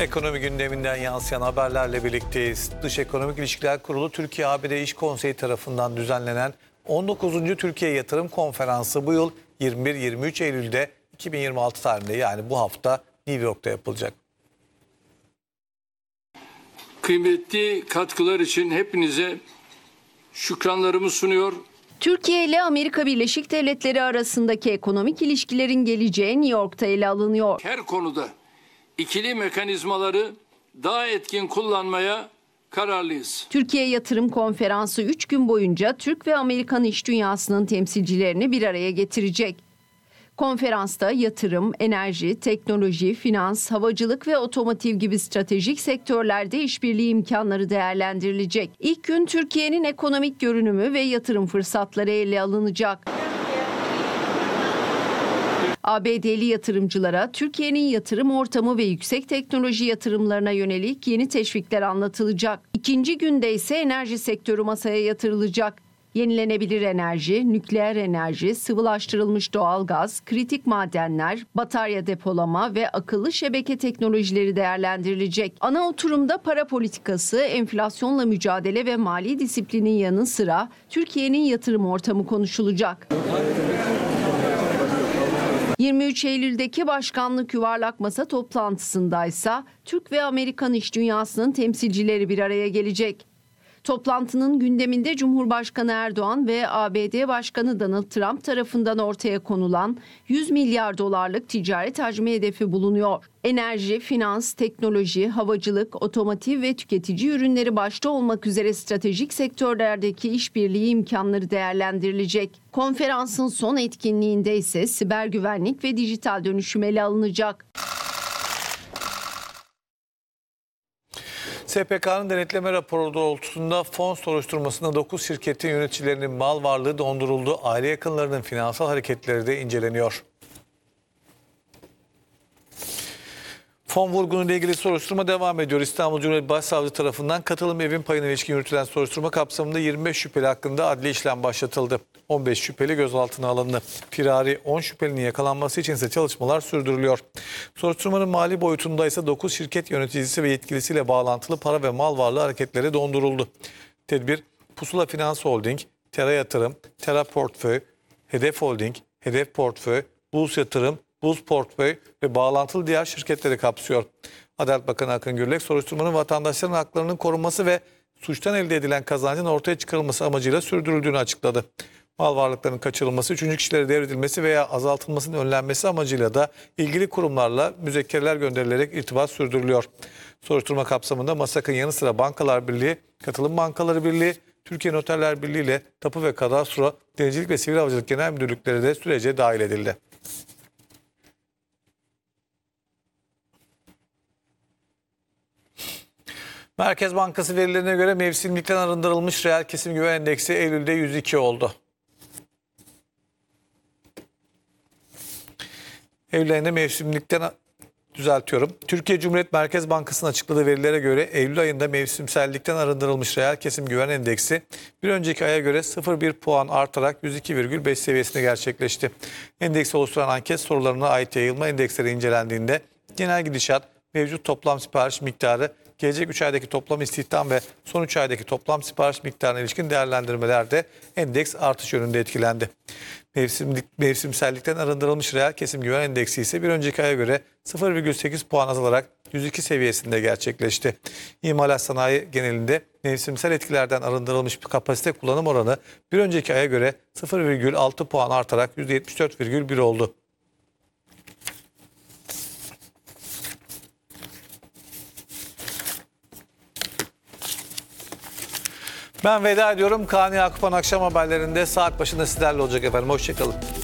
Ekonomi gündeminden yansıyan haberlerle birlikteyiz. Dış Ekonomik İlişkiler Kurulu Türkiye-ABD İş Konseyi tarafından düzenlenen 19. Türkiye Yatırım Konferansı bu yıl 21-23 Eylül'de 2026 tarihinde, yani bu hafta New York'ta yapılacak. Kıymetli katkılar için hepinize şükranlarımı sunuyor. Türkiye ile Amerika Birleşik Devletleri arasındaki ekonomik ilişkilerin geleceği New York'ta ele alınıyor. Her konuda ikili mekanizmaları daha etkin kullanmaya kararlıyız. Türkiye Yatırım Konferansı 3 gün boyunca Türk ve Amerikan iş dünyasının temsilcilerini bir araya getirecek. Konferansta yatırım, enerji, teknoloji, finans, havacılık ve otomotiv gibi stratejik sektörlerde işbirliği imkanları değerlendirilecek. İlk gün Türkiye'nin ekonomik görünümü ve yatırım fırsatları ele alınacak. ABD'li yatırımcılara Türkiye'nin yatırım ortamı ve yüksek teknoloji yatırımlarına yönelik yeni teşvikler anlatılacak. İkinci günde ise enerji sektörü masaya yatırılacak. Yenilenebilir enerji, nükleer enerji, sıvılaştırılmış doğalgaz, kritik madenler, batarya depolama ve akıllı şebeke teknolojileri değerlendirilecek. Ana oturumda para politikası, enflasyonla mücadele ve mali disiplinin yanı sıra Türkiye'nin yatırım ortamı konuşulacak. 23 Eylül'deki başkanlık yuvarlak masa toplantısındaysa Türk ve Amerikan iş dünyasının temsilcileri bir araya gelecek. Toplantının gündeminde Cumhurbaşkanı Erdoğan ve ABD Başkanı Donald Trump tarafından ortaya konulan 100 milyar dolarlık ticaret hacmi hedefi bulunuyor. Enerji, finans, teknoloji, havacılık, otomotiv ve tüketici ürünleri başta olmak üzere stratejik sektörlerdeki işbirliği imkanları değerlendirilecek. Konferansın son etkinliğinde ise siber güvenlik ve dijital dönüşüm ele alınacak. SPK'nın denetleme raporu doğrultusunda fon soruşturmasında 9 şirketin yöneticilerinin mal varlığı donduruldu. Aile yakınlarının finansal hareketleri de inceleniyor. Fon vurgunuyla ilgili soruşturma devam ediyor. İstanbul Cumhuriyet Başsavcılığı tarafından katılım evin payına ilişkin yürütülen soruşturma kapsamında 25 şüpheli hakkında adli işlem başlatıldı. 15 şüpheli gözaltına alındı. Firari 10 şüphelinin yakalanması için ise çalışmalar sürdürülüyor. Soruşturmanın mali boyutunda ise 9 şirket yöneticisi ve yetkilisiyle bağlantılı para ve mal varlığı hareketleri donduruldu. Tedbir Pusula Finans Holding, Tera Yatırım, Tera Portföy, Hedef Holding, Hedef Portföy, Buz Yatırım, Buz Portföy ve bağlantılı diğer şirketleri kapsıyor. Adalet Bakanı Akın Gürlek, soruşturmanın vatandaşların haklarının korunması ve suçtan elde edilen kazancın ortaya çıkarılması amacıyla sürdürüldüğünü açıkladı. Mal varlıklarının kaçırılması, üçüncü kişilere devredilmesi veya azaltılmasının önlenmesi amacıyla da ilgili kurumlarla müzekkereler gönderilerek irtibat sürdürülüyor. Soruşturma kapsamında MASAK'ın yanı sıra Bankalar Birliği, Katılım Bankaları Birliği, Türkiye Noterler Birliği ile Tapu ve Kadastro, Denizcilik ve Sivil Havacılık Genel Müdürlükleri de sürece dahil edildi. Merkez Bankası verilerine göre mevsimlikten arındırılmış reel kesim güven endeksi Eylül'de 102 oldu. Eylül ayında mevsimlikten Türkiye Cumhuriyet Merkez Bankası'nın açıkladığı verilere göre Eylül ayında mevsimsellikten arındırılmış reel kesim güven endeksi bir önceki aya göre 0,1 puan artarak 102,5 seviyesinde gerçekleşti. Endeksi oluşturan anket sorularına ait yayılma endeksleri incelendiğinde genel gidişat, mevcut toplam sipariş miktarı, gelecek 3 aydaki toplam istihdam ve son 3 aydaki toplam sipariş miktarına ilişkin değerlendirmelerde endeks artış yönünde etkilendi. Mevsimsellikten arındırılmış reel kesim güven endeksi ise bir önceki aya göre 0,8 puan azalarak 102 seviyesinde gerçekleşti. İmalat sanayi genelinde mevsimsel etkilerden arındırılmış kapasite kullanım oranı bir önceki aya göre 0,6 puan artarak %74,1 oldu. Ben veda ediyorum. Kaan Yakupan akşam haberlerinde saat başında sizlerle olacak efendim. Hoşçakalın.